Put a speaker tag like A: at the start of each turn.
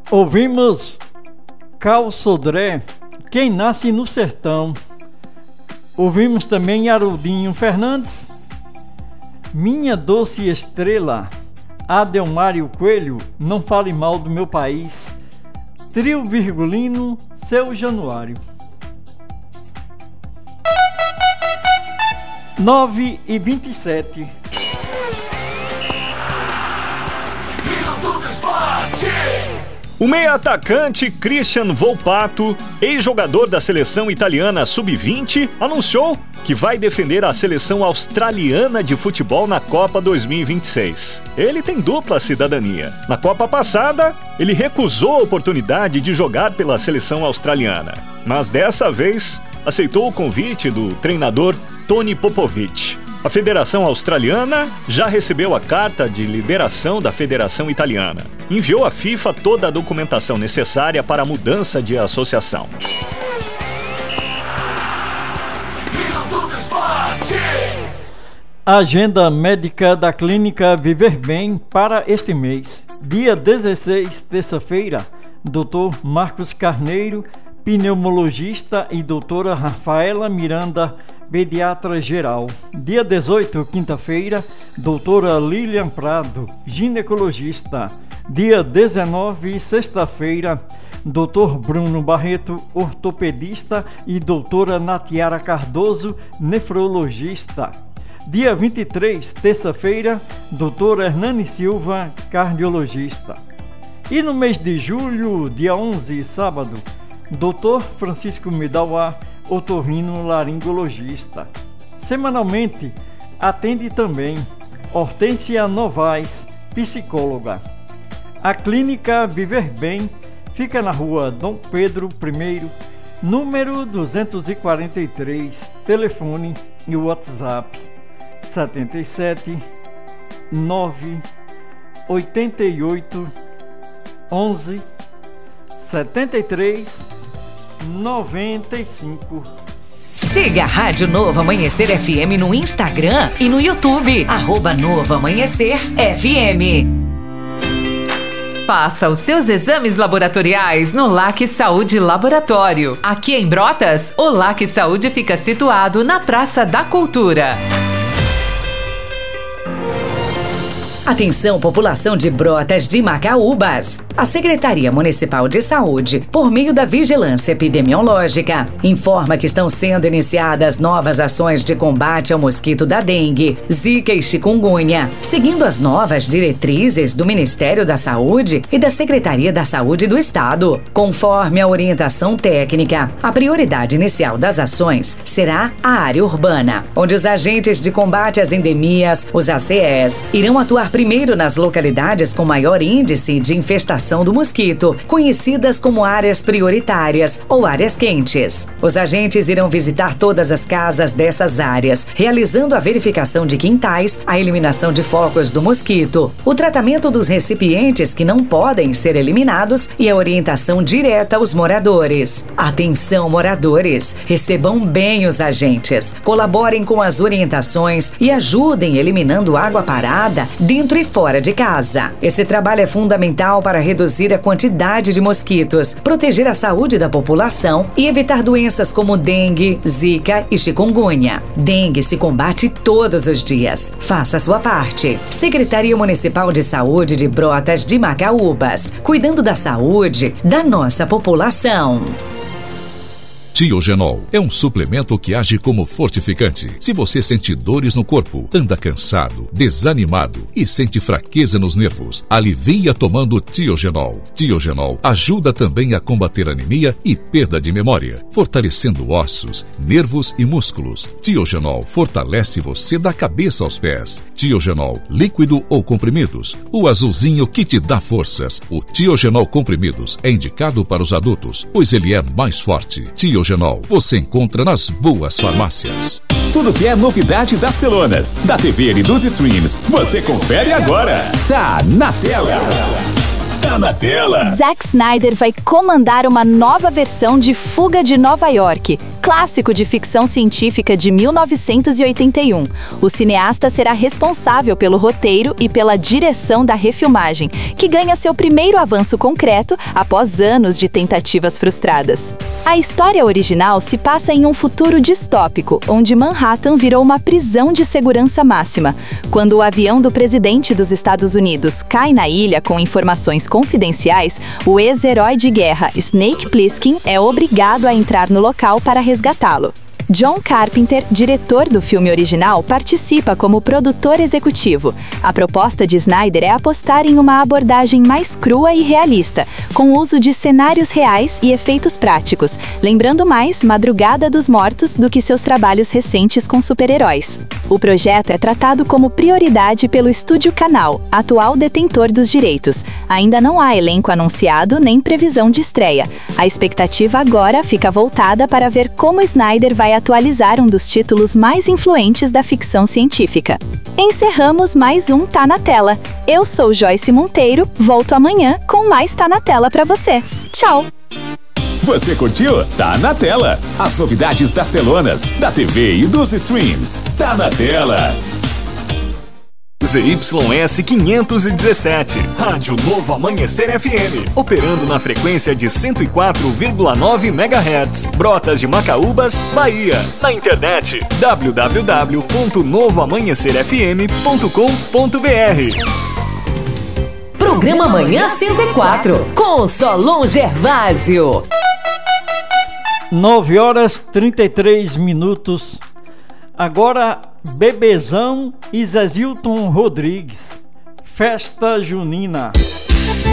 A: Ouvimos Cal Sodré, Quem Nasce no Sertão. Ouvimos também Haroldinho Fernandes, Minha Doce Estrela, Adelmário Coelho, Não Fale Mal do Meu País, Trio Virgulino, Seu Januário. 9h27.
B: O meia-atacante Christian Volpato, ex-jogador da seleção italiana sub-20, anunciou que vai defender a seleção australiana de futebol na Copa 2026. Ele tem dupla cidadania. Na Copa passada, ele recusou a oportunidade de jogar pela seleção australiana, mas dessa vez aceitou o convite do treinador Tony Popovic. A Federação Australiana já recebeu a carta de liberação da Federação Italiana. Enviou à FIFA toda a documentação necessária para a mudança de associação.
A: Agenda médica da Clínica Viver Bem para este mês. Dia 16, terça-feira, Dr. Marcos Carneiro, pneumologista, e doutora Rafaela Miranda, pediatra geral. Dia 18, quinta-feira, doutora Lilian Prado, ginecologista. Dia 19, sexta-feira, doutor Bruno Barreto, ortopedista, e doutora Natiara Cardoso, nefrologista. Dia 23, terça-feira, doutora Hernani Silva, cardiologista. E no mês de julho, dia 11, sábado, doutor Francisco Midauá, otorrinolaringologista. Semanalmente, atende também Hortência Novaes, psicóloga. A Clínica Viver Bem fica na rua Dom Pedro I, número 243, telefone e WhatsApp 77 9 88 11 73 95.
C: Siga a Rádio Novo Amanhecer FM no Instagram e no YouTube, @Novo Amanhecer FM. Faça os seus exames laboratoriais no LAC Saúde Laboratório. Aqui em Brotas, o LAC Saúde fica situado na Praça da Cultura. Atenção, população de Brotas de Macaúbas. A Secretaria Municipal de Saúde, por meio da Vigilância Epidemiológica, informa que estão sendo iniciadas novas ações de combate ao mosquito da dengue, zika e chikungunya, seguindo as novas diretrizes do Ministério da Saúde e da Secretaria da Saúde do Estado. Conforme a orientação técnica, a prioridade inicial das ações será a área urbana, onde os agentes de combate às endemias, os ACS, irão atuar primeiro nas localidades com maior índice de infestação do mosquito, conhecidas como áreas prioritárias ou áreas quentes. Os agentes irão visitar todas as casas dessas áreas, realizando a verificação de quintais, a eliminação de focos do mosquito, o tratamento dos recipientes que não podem ser eliminados e a orientação direta aos moradores. Atenção, moradores! Recebam bem os agentes, colaborem com as orientações e ajudem eliminando água parada dentro e fora de casa. Esse trabalho é fundamental para reduzir a quantidade de mosquitos, proteger a saúde da população e evitar doenças como dengue, zika e chikungunya. Dengue se combate todos os dias. Faça a sua parte. Secretaria Municipal de Saúde de Brotas de Macaúbas, cuidando da saúde da nossa população.
D: Tiogenol é um suplemento que age como fortificante. Se você sente dores no corpo, anda cansado, desanimado e sente fraqueza nos nervos, alivia tomando Tiogenol. Tiogenol ajuda também a combater anemia e perda de memória, fortalecendo ossos, nervos e músculos. Tiogenol fortalece você da cabeça aos pés. Tiogenol, líquido ou comprimidos, o azulzinho que te dá forças. O Tiogenol comprimidos é indicado para os adultos, pois ele é mais forte. Tiogenol você encontra nas boas farmácias.
E: Tudo que é novidade das telonas, da TV e dos streams, você confere agora. Tá na tela. Tá na tela.
F: Zack Snyder vai comandar uma nova versão de Fuga de Nova York. clássico de ficção científica de 1981. O cineasta será responsável pelo roteiro e pela direção da refilmagem, que ganha seu primeiro avanço concreto após anos de tentativas frustradas. A história original se passa em um futuro distópico, onde Manhattan virou uma prisão de segurança máxima. Quando o avião do presidente dos Estados Unidos cai na ilha com informações confidenciais, o ex-herói de guerra Snake Plissken é obrigado a entrar no local para resgatá-lo. John Carpenter, diretor do filme original, participa como produtor executivo. A proposta de Snyder é apostar em uma abordagem mais crua e realista, com o uso de cenários reais e efeitos práticos, lembrando mais Madrugada dos Mortos do que seus trabalhos recentes com super-heróis. O projeto é tratado como prioridade pelo Estúdio Canal, atual detentor dos direitos. Ainda não há elenco anunciado nem previsão de estreia. A expectativa agora fica voltada para ver como Snyder vai atualizar um dos títulos mais influentes da ficção científica. Encerramos mais um Tá na Tela. Eu sou Joyce Monteiro, volto amanhã com mais Tá na Tela para você. Tchau!
E: Você curtiu? Tá na Tela. As novidades das telonas, da TV e dos streams. Tá na Tela.
B: ZYS 517, Rádio Novo Amanhecer FM, operando na frequência de 104,9 MHz, Brotas de Macaúbas, Bahia. Na internet, www.novoamanhecerfm.com.br.
C: Programa Manhã 104, com Solon Gervásio.
A: 9h33. Agora, Bebezão e Zezilton Rodrigues. Festa Junina.